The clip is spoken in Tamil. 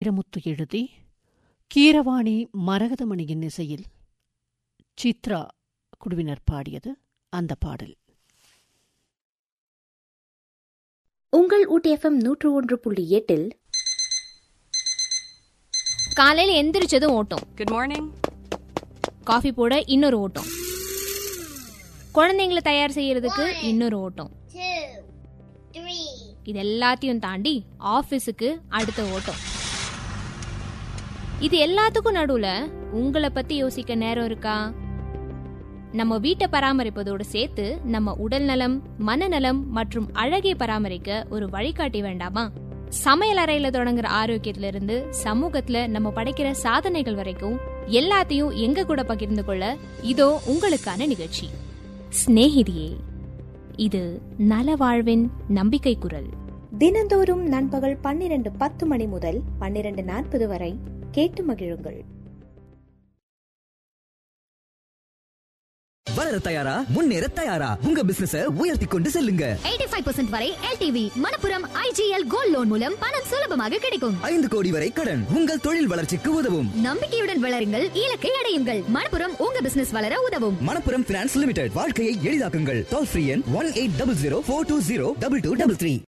வைரமுத்து எழுதி கீரவாணி மரகதமணியின் இசையில் சித்ரா குழுவினர் பாடியது அந்த பாடல். உங்கள் ஊட்டி FM 101.8 காலையில எந்திரிச்சதும் ஓட்டம். Good morning. காஃபி போட இன்னொரு ஓட்டம். குழந்தைங்களை தயார் செய்யறதுக்கு இன்னொரு ஓட்டம். இது எல்லாத்தையும் தாண்டி ஆபீஸுக்கு அடுத்த ஓட்டம். இது எல்லாத்துக்கும் நடுவுல உங்களை பத்தி யோசிக்க நேரம் இருக்கா? நம்ம வீட்டை பராமரிப்பதோடு சேர்த்து நம்ம உடல் நலம், மனநலம் மற்றும் அழகை பராமரிக்க ஒரு வழிகாட்டி வேண்டாமா? சமையல் அறையில தொடங்குற ஆரோக்கியத்துல இருந்து சமூகத்துல நம்ம படைக்கிற சாதனைகள் வரைக்கும் எல்லாத்தையும் எங்க கூட பகிர்ந்து கொள்ள இதோ உங்களுக்கான நிகழ்ச்சி ஸ்நேகிதியே. இது நல வாழ்வின் நம்பிக்கை குரல். தினந்தோறும் நண்பகல் 12:10 முதல் 12:40 வரை கேட்டு மகிழுங்கள். வளர தயாரா, முன்னேற தயாரா, உங்க பிசினஸ உயர்த்தி கொண்டு செல்லுங்க. 85% வரை LTV Manappuram IGL gold loan மூலம் பணம் சுலபமாக கிடைக்கும். 5 கோடி வரை கடன் உங்கள் தொழில் வளர்ச்சிக்கு உதவும். நம்பிக்கையுடன் வளருங்கள், இலக்கை அடையுங்கள். மணப்புரம் உங்க பிசினஸ் வளர உதவும். Manappuram finance limited. வாழ்க்கையை எளிதாக்குங்கள். டோல் ஃப்ரீ எண் 1800 420 2233.